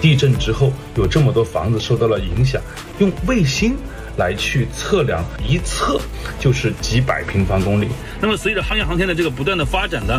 地震之后有这么多房子受到了影响，用卫星来去测量，一测就是几百平方公里。那么随着航天的这个不断的发展呢，